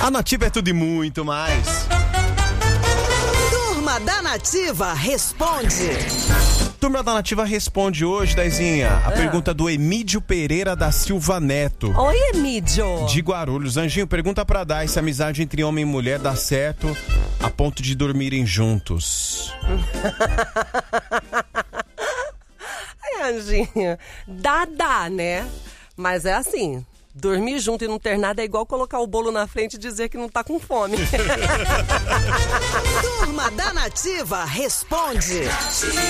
A Nativa é tudo e muito mais. Turma da Nativa responde. Turma da Nativa responde hoje, Daizinha, a pergunta do Emídio Pereira da Silva Neto. Oi, Emídio. De Guarulhos. Anjinho, pergunta pra Dai se a amizade entre homem e mulher dá certo a ponto de dormirem juntos. Ai, Anjinho, dá, né? Mas é assim, dormir junto e não ter nada é igual colocar o bolo na frente e dizer que não tá com fome. Turma da Nativa responde.